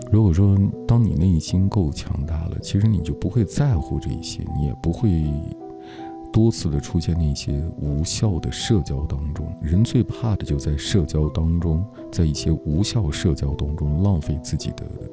如果说当你内心够强大了，其实你就不会在乎这一些，你也不会多次的出现那些无效的社交当中。人最怕的就在社交当中，在一些无效社交当中浪费自己的